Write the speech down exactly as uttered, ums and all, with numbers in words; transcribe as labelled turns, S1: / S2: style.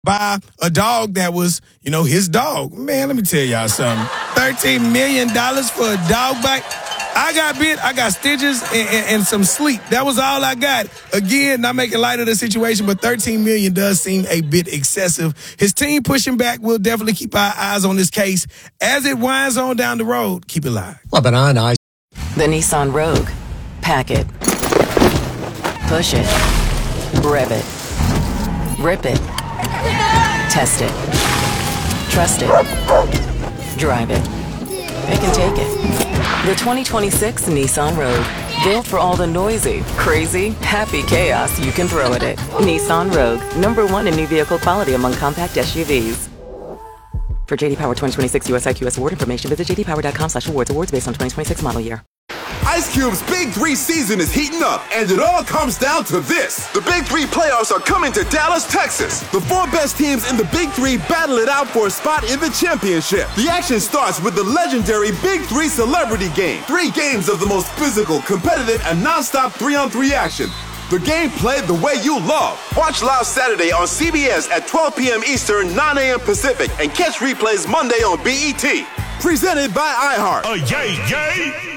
S1: By a dog that was, you know, his dog. Man, let me tell y'all something. thirteen million dollars for a dog bite. I got bit, I got stitches, and, and, and some sleep. That was all I got. Again, not making light of the situation, but thirteen million dollars does seem a bit excessive. His team pushing back. We'll definitely keep our eyes on this case. As it winds on down the road, keep it live.
S2: Lebanon, I.
S3: The Nissan Rogue. Pack it. Push it. Rev it. Rip it. Test it. Trust it. Drive it. It can take it. The twenty twenty-six Nissan Rogue. Built for all the noisy, crazy, happy chaos you can throw at it. Nissan Rogue. Number one in new vehicle quality among compact S U Vs. For J D Power twenty twenty-six U S I Q S award information, visit j d power dot com slash awards. Awards based on twenty twenty-six model year.
S4: Ice Cube's Big Three season is heating up, and it all comes down to this. The Big Three playoffs are coming to Dallas, Texas. The four best teams in the Big Three battle it out for a spot in the championship. The action starts with the legendary Big Three Celebrity Game. Three games of the most physical, competitive, and non-stop three-on-three action. The game played the way you love. Watch live Saturday on C B S at twelve p.m. Eastern, nine a.m. Pacific, and catch replays Monday on B E T. Presented by iHeart.
S5: Uh, yay, yay!